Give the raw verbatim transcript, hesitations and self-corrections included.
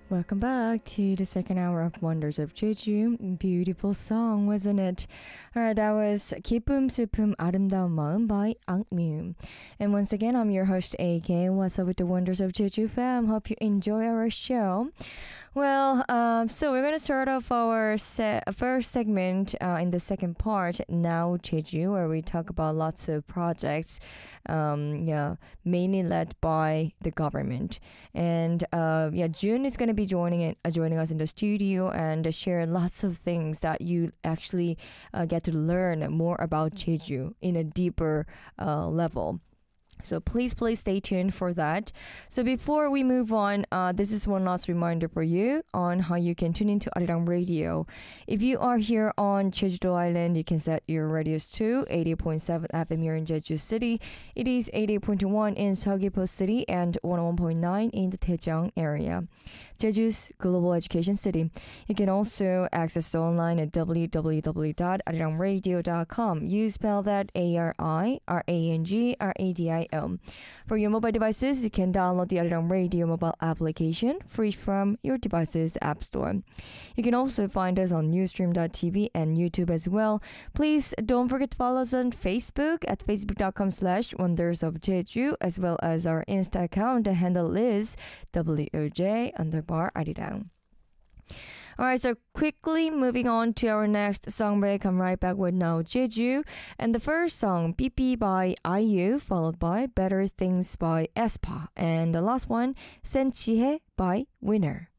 Welcome back to the second hour of Wonders of Jeju. Beautiful song, wasn't it? Alright, that was 기쁨 슬픔 아름다운 마음 by Angmyu. And once again, I'm your host A K. What's up with the Wonders of Jeju fam? Hope you enjoy our show. Well, um, so we're going to start off our se- first segment uh, in the second part, Now Jeju, where we talk about lots of projects, um, yeah, mainly led by the government. And uh, yeah, June is going to be joining it, uh, joining us in the studio and uh, share lots of things that you actually uh, get to learn more about Jeju in a deeper uh, level. So please, please stay tuned for that. So before we move on, uh, this is one last reminder for you on how you can tune into Arirang Radio. If you are here on Jeju Island, you can set your radios to eighty point seven F M here in Jeju City. It is eighty point one in Seogwipo City and one oh one point nine in the Daejeong area. Jeju's global education city. You can also access it online at w w w dot arirang radio dot com. You spell that A R I R A N G R A D I O. For your mobile devices, you can download the Arirang Radio mobile application free from your device's app store. You can also find us on newsstream dot t v and YouTube as well. Please don't forget to follow us on Facebook at facebook dot com slash wonders of Jeju, as well as our Insta account. The handle is W O J underbar Arirang. Alright, so quickly moving on to our next song break. I'm right back with Now Jeju. And the first song, Pp by I U, followed by Better Things by aespa. And the last one, Senchihe by Winner.